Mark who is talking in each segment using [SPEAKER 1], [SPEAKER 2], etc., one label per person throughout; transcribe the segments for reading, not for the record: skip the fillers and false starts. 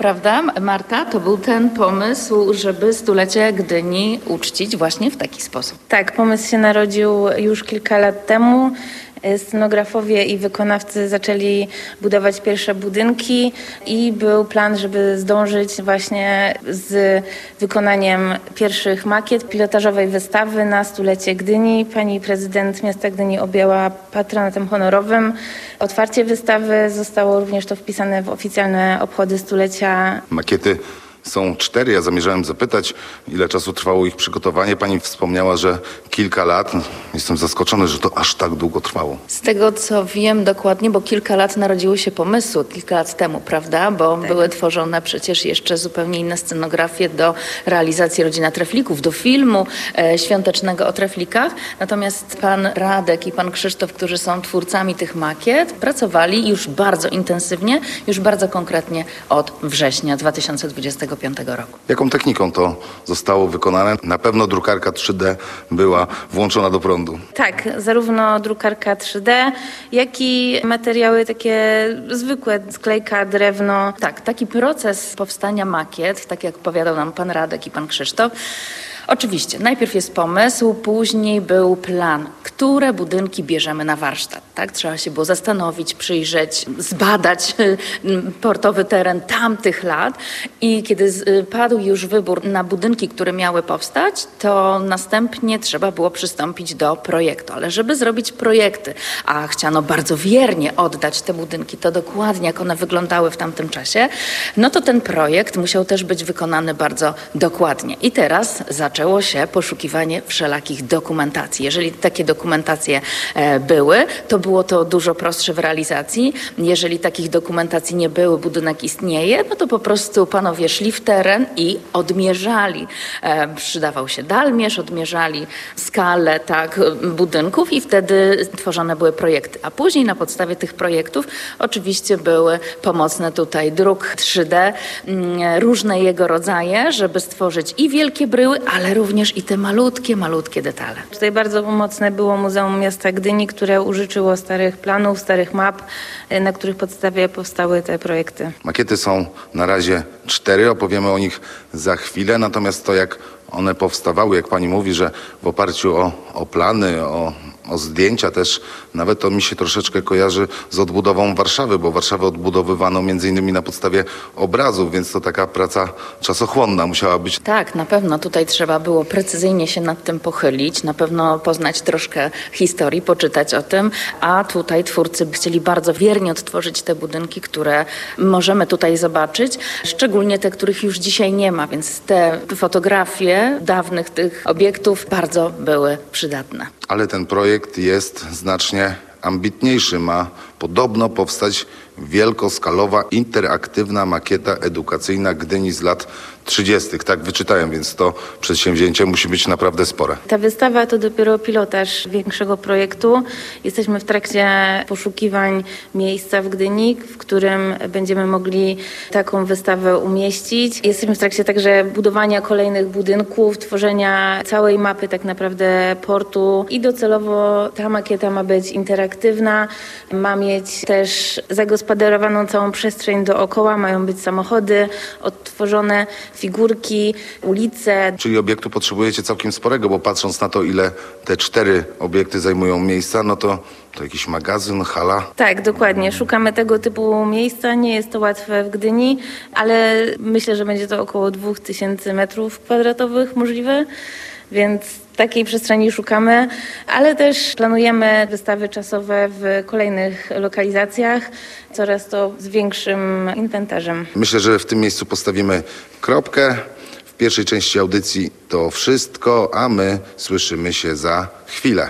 [SPEAKER 1] prawda, Marta? To był ten pomysł, żeby stulecie Gdyni uczcić właśnie w taki sposób.
[SPEAKER 2] Tak, pomysł się narodził już kilka lat temu. Scenografowie i wykonawcy zaczęli budować pierwsze budynki i był plan, żeby zdążyć właśnie z wykonaniem pierwszych makiet pilotażowej wystawy na stulecie Gdyni. Pani prezydent miasta Gdyni objęła patronatem honorowym. Otwarcie wystawy zostało również to wpisane w oficjalne obchody stulecia.
[SPEAKER 3] Makiety są 4. Ja zamierzałem zapytać, ile czasu trwało ich przygotowanie. Pani wspomniała, że kilka lat. Jestem zaskoczony, że to aż tak długo trwało.
[SPEAKER 1] Z tego, co wiem dokładnie, bo kilka lat narodziły się pomysły, kilka lat temu, prawda? Bo były tworzone przecież jeszcze zupełnie inne scenografie do realizacji Rodzina Treflików, do filmu świątecznego o Treflikach. Natomiast pan Radek i pan Krzysztof, którzy są twórcami tych makiet, pracowali już bardzo intensywnie, już bardzo konkretnie od września 2025 roku.
[SPEAKER 3] Jaką techniką to zostało wykonane? Na pewno drukarka 3D była włączona do prądu.
[SPEAKER 2] Tak, zarówno drukarka 3D, jak i materiały takie zwykłe, sklejka, drewno.
[SPEAKER 1] Tak, taki proces powstania makiet, tak jak opowiadał nam pan Radek i pan Krzysztof. Oczywiście, najpierw jest pomysł, później był plan, które budynki bierzemy na warsztat. Tak? Trzeba się było zastanowić, przyjrzeć, zbadać portowy teren tamtych lat i kiedy padł już wybór na budynki, które miały powstać, to następnie trzeba było przystąpić do projektu. Ale żeby zrobić projekty, a chciano bardzo wiernie oddać te budynki, to dokładnie jak one wyglądały w tamtym czasie, no to ten projekt musiał też być wykonany bardzo dokładnie. I teraz zaczęło się poszukiwanie wszelakich dokumentacji. Jeżeli takie dokumentacje były, to było to dużo prostsze w realizacji. Jeżeli takich dokumentacji nie było, budynek istnieje, no to po prostu panowie szli w teren i odmierzali. Przydawał się dalmierz, odmierzali skalę budynków i wtedy tworzone były projekty. A później na podstawie tych projektów oczywiście były pomocne tutaj druk 3D, różne jego rodzaje, żeby stworzyć i wielkie bryły, ale również i te malutkie detale.
[SPEAKER 2] Tutaj bardzo pomocne było Muzeum Miasta Gdyni, które użyczyło starych planów, starych map, na których podstawie powstały te projekty.
[SPEAKER 3] Makiety są na razie 4, opowiemy o nich za chwilę, natomiast to jak one powstawały, jak pani mówi, że w oparciu o plany, o zdjęcia też, nawet to mi się troszeczkę kojarzy z odbudową Warszawy, bo Warszawę odbudowywano między innymi na podstawie obrazów, więc to taka praca czasochłonna musiała być.
[SPEAKER 1] Tak, na pewno tutaj trzeba było precyzyjnie się nad tym pochylić, na pewno poznać troszkę historii, poczytać o tym, a tutaj twórcy chcieli bardzo wiernie odtworzyć te budynki, które możemy tutaj zobaczyć, szczególnie te, których już dzisiaj nie ma, więc te fotografie dawnych tych obiektów bardzo były przydatne.
[SPEAKER 3] Ale ten projekt jest znacznie ambitniejszy. Ma podobno powstać wielkoskalowa, interaktywna makieta edukacyjna Gdyni z lat 30. Tak wyczytałem, więc to przedsięwzięcie musi być naprawdę spore.
[SPEAKER 2] Ta wystawa to dopiero pilotaż większego projektu. Jesteśmy w trakcie poszukiwań miejsca w Gdyni, w którym będziemy mogli taką wystawę umieścić. Jesteśmy w trakcie także budowania kolejnych budynków, tworzenia całej mapy tak naprawdę portu i docelowo ta makieta ma być interaktywna, ma mieć też zagospodarowaną całą przestrzeń dookoła, mają być samochody odtworzone, figurki, ulice.
[SPEAKER 3] Czyli obiektu potrzebujecie całkiem sporego, bo patrząc na to, ile te 4 obiekty zajmują miejsca, no to jakiś magazyn, hala.
[SPEAKER 2] Tak, dokładnie. Szukamy tego typu miejsca. Nie jest to łatwe w Gdyni, ale myślę, że będzie to około 2000 m2 możliwe, więc takiej przestrzeni szukamy, ale też planujemy wystawy czasowe w kolejnych lokalizacjach, coraz to z większym inwentarzem.
[SPEAKER 3] Myślę, że w tym miejscu postawimy kropkę. W pierwszej części audycji to wszystko, a my słyszymy się za chwilę.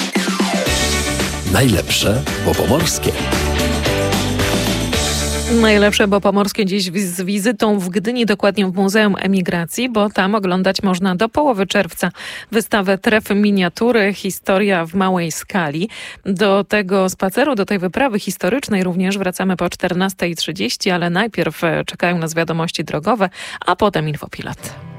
[SPEAKER 4] Najlepsze, bo pomorskie.
[SPEAKER 5] Najlepsze, bo pomorskie dziś z wizytą w Gdyni, dokładnie w Muzeum Emigracji, bo tam oglądać można do połowy czerwca wystawę Tref Miniatury, historia w małej skali. Do tego spaceru, do tej wyprawy historycznej również wracamy po 14:30, ale najpierw czekają nas wiadomości drogowe, a potem Infopilot.